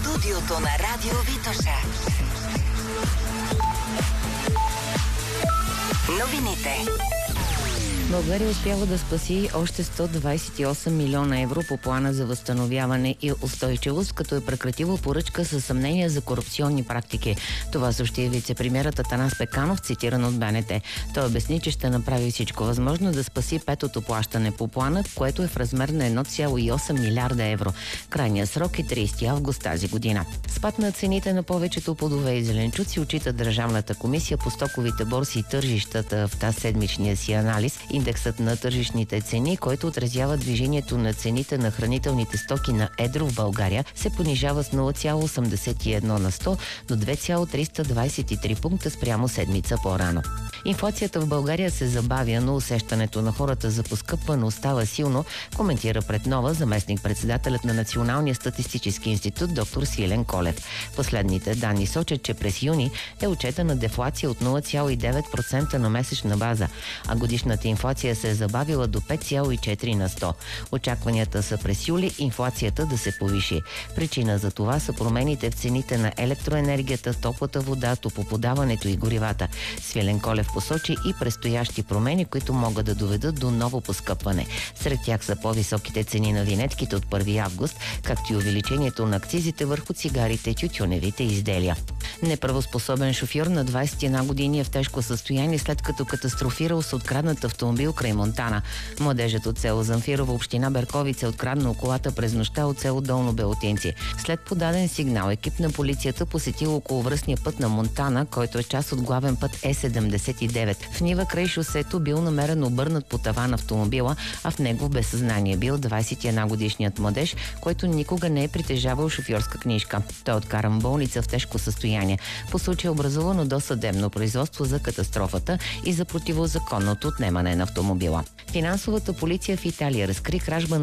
Студиото на Радио Витоша. Новините. България успява да спаси още 128 милиона евро по плана за възстановяване и устойчивост, като е прекратила поръчка със съмнения за корупционни практики. Това съобщи вице-премиерът Атанас Пеканов, цитиран от БНТ. Той обясни, че ще направи всичко възможно да спаси петото плащане по плана, което е в размер на 1,8 милиарда евро. Крайният срок е 30 август тази година. Спад на цените на повечето плодове и зеленчуци отчита Държавната комисия по стоковите борси и тържищата в тази седмичния си анализ. Индексът на тържищните цени, който отразява движението на цените на хранителните стоки на едро в България, се понижава с 0,81 на 100 до 2,323 пункта спрямо седмица по-рано. Инфлацията в България се забавя, но усещането на хората за поскъпване остава силно, коментира пред Нова заместник-председателят на Националния статистически институт доктор Свилен Колев. Последните данни сочат, че през юни е отчетена дефлация от 0,9% на месечна база, а годишната инфлация се е забавила до 5,4 на 100. Очакванията са през юли инфлацията да се повиши. Причина за това са промените в цените на електроенергията, топлата вода, топлоподаването и горивата. Свилен Колев посочи и предстоящи промени, които могат да доведат до ново поскъпване. Сред тях са по-високите цени на винетките от 1 август, както и увеличението на акцизите върху цигарите и тютюневите изделия. Неправоспособен шофьор на 21 години е в тежко състояние, след като катастрофирал с откраднат автомобил край Монтана. Младежът от село Замфирово, община Берковица, е откраднал колата през нощта от село Долно Белотинци. След подаден сигнал, екип на полицията посетил околовръстния път на Монтана, който е част от главен път Е79. В нива край шосето бил намерен обърнат по таван автомобила, а в него в безсъзнание бил 21-годишният младеж, който никога не е притежавал шофьорска книжка. Той е откаран в болница в тежко състояние. По случай е образувано досъдебно производство за катастрофата и за противозаконното отнемане на автомобила. Финансовата полиция в Италия разкри кражба